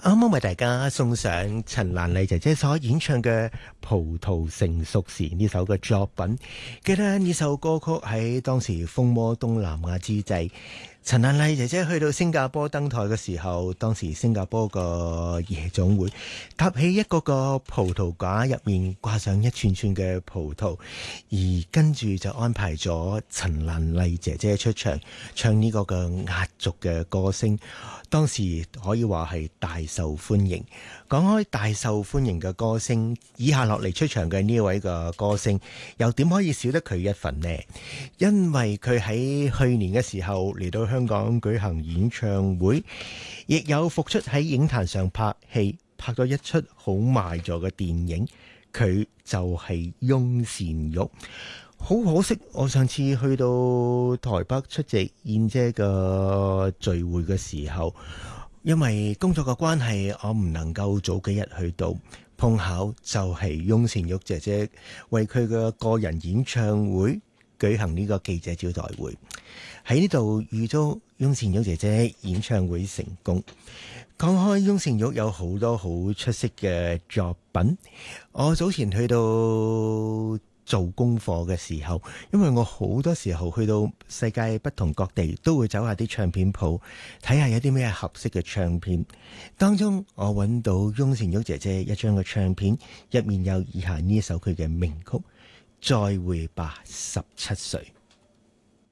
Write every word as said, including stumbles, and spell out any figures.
啱啱為大家送上陳蘭麗姐姐所演唱嘅《葡萄成熟時》呢首嘅作品。記得呢首歌曲喺當時風靡東南亞之際，陳蘭麗姐姐去到新加坡登台嘅時候，當時新加坡個夜總會搭起一個個葡萄架，入面掛上一串串嘅葡萄，而跟住就安排咗陳蘭麗姐姐出場唱呢個嘅壓軸嘅歌聲，當時可以話係大受歡迎。講開大受歡迎嘅歌聲，以下落嚟出場嘅呢位嘅歌星，又點可以少得佢一份呢？因為佢喺去年嘅時候嚟到香港舉行演唱會，亦有復出喺影壇上拍戲，拍咗一出好賣座嘅電影，佢就係翁倩玉。好可惜，我上次去到台北出席燕姐嘅聚會嘅時候，因為工作嘅關係，我唔能夠早幾日去到，碰巧就係翁倩玉姐姐為佢嘅個人演唱會舉行呢個記者招待會，喺呢度預祝翁倩玉姐姐演唱會成功。講開翁倩玉有好多好出色嘅作品，我早前去到做功課嘅時候，因為我好多時候去到世界不同各地，都會走下啲唱片鋪，睇下有啲咩合適嘅唱片。當中我揾到翁倩玉姐姐一張嘅唱片，入面有以下呢首佢嘅名曲《再會吧十七歲》。